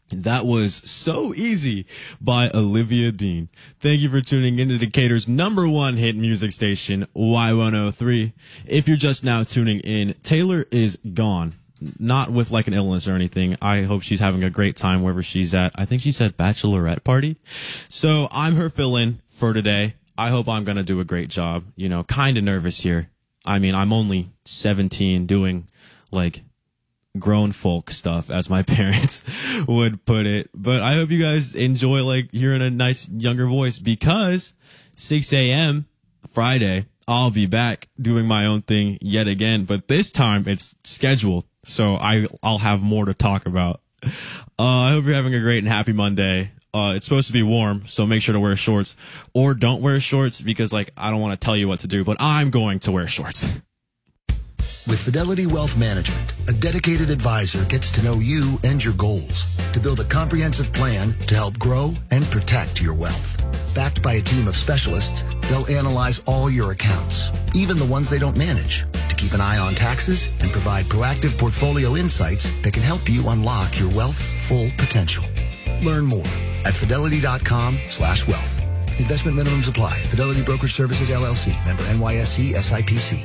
That was So Easy by Olivia Dean. Thank you for tuning into Decatur's #1 hit music station, Y103. If you're just now tuning in, Taylor is gone. Not with like an illness or anything. I hope she's having a great time wherever she's at. I think she said bachelorette party. So I'm her fill-in for today. I hope I'm going to do a great job. You know, kind of nervous here. I mean, I'm only 17 doing like grown folk stuff, as my parents would put it. But I hope you guys enjoy like hearing a nice younger voice, because 6 a.m. Friday, I'll be back doing my own thing yet again. But this time it's scheduled, so I'll have more to talk about. I hope you're having a great and happy Monday. It's supposed to be warm, so make sure to wear shorts, or don't wear shorts, because like I don't want to tell you what to do, but I'm going to wear shorts. With Fidelity Wealth Management, a dedicated advisor gets to know you and your goals to build a comprehensive plan to help grow and protect your wealth. Backed by a team of specialists, they'll analyze all your accounts, even the ones they don't manage, to keep an eye on taxes and provide proactive portfolio insights that can help you unlock your wealth's full potential. Learn more at fidelity.com/wealth. Investment minimums apply. Fidelity Brokerage Services, LLC. Member NYSE SIPC.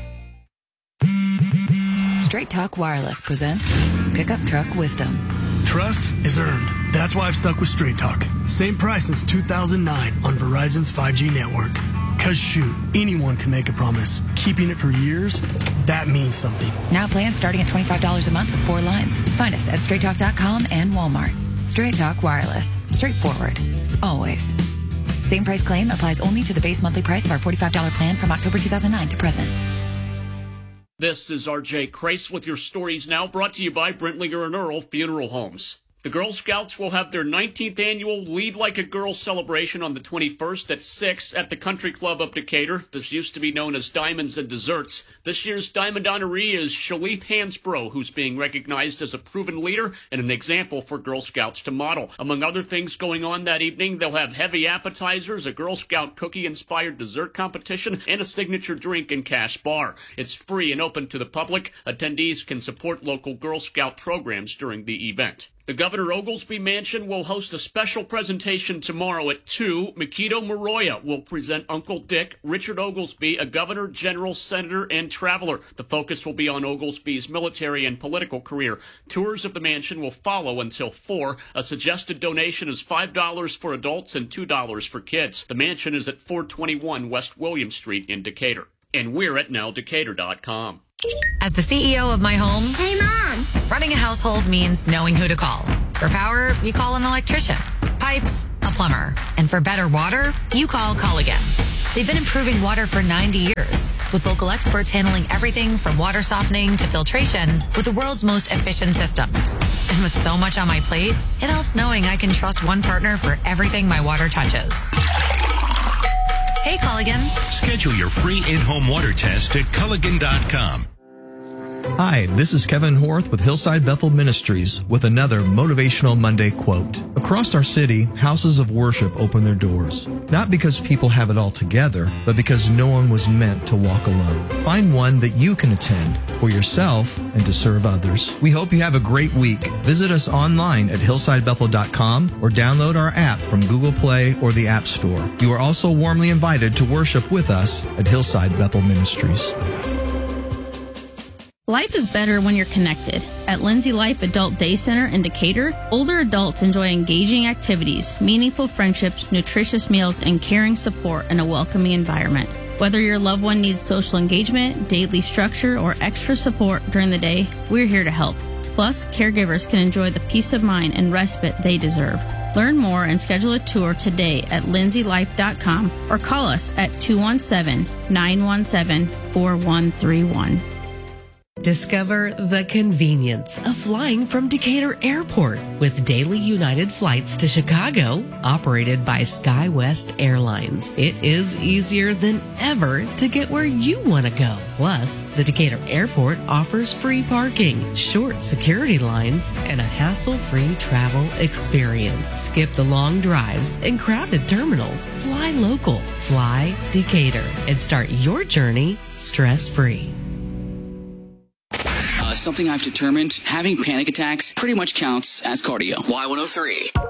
Straight Talk Wireless presents Pickup Truck Wisdom. Trust is earned. That's why I've stuck with Straight Talk. Same price since 2009 on Verizon's 5G network. Cause shoot, anyone can make a promise. Keeping it for years, that means something. Now plans starting at $25 a month with 4 lines. Find us at straighttalk.com and Walmart. Straight Talk Wireless. Straightforward. Always. Same price claim applies only to the base monthly price of our $45 plan from October 2009 to present. This is RJ Crace with your stories now, brought to you by Brentlinger and Earl Funeral Homes. The Girl Scouts will have their 19th annual Lead Like a Girl celebration on the 21st at 6 at the Country Club of Decatur. This used to be known as Diamonds and Desserts. This year's Diamond honoree is Shalith Hansbrough, who's being recognized as a proven leader and an example for Girl Scouts to model. Among other things going on that evening, they'll have heavy appetizers, a Girl Scout cookie-inspired dessert competition, and a signature drink and cash bar. It's free and open to the public. Attendees can support local Girl Scout programs during the event. The Governor Oglesby Mansion will host a special presentation tomorrow at 2. Makito Moroya will present Uncle Dick, Richard Oglesby, a governor, general, senator, and traveler. The focus will be on Oglesby's military and political career. Tours of the mansion will follow until 4. A suggested donation is $5 for adults and $2 for kids. The mansion is at 421 West William Street in Decatur. And we're at nowdecatur.com. As the CEO of my home, Hey, Mom! running a household means knowing who to call. For power, you call an electrician. Pipes, a plumber. And for better water, you call Culligan. They've been improving water for 90 years, with local experts handling everything from water softening to filtration with the world's most efficient systems. And with so much on my plate, it helps knowing I can trust one partner for everything my water touches. Hey, Culligan. Schedule your free in-home water test at Culligan.com. Hi, this is Kevin Horth with Hillside Bethel Ministries with another Motivational Monday quote. Across our city, houses of worship open their doors. Not because people have it all together, but because no one was meant to walk alone. Find one that you can attend for yourself and to serve others. We hope you have a great week. Visit us online at hillsidebethel.com or download our app from Google Play or the App Store. You are also warmly invited to worship with us at Hillside Bethel Ministries. Life is better when you're connected. At Lindsay Life Adult Day Center in Decatur, older adults enjoy engaging activities, meaningful friendships, nutritious meals, and caring support in a welcoming environment. Whether your loved one needs social engagement, daily structure, or extra support during the day, we're here to help. Plus, caregivers can enjoy the peace of mind and respite they deserve. Learn more and schedule a tour today at lindsaylife.com or call us at 217-917-4131. Discover the convenience of flying from Decatur Airport with daily United flights to Chicago, operated by SkyWest Airlines. It is easier than ever to get where you want to go. Plus, the Decatur Airport offers free parking, short security lines, and a hassle-free travel experience. Skip the long drives and crowded terminals. Fly local. Fly Decatur and start your journey stress-free. something I've determined, having panic attacks pretty much counts as cardio. Y103.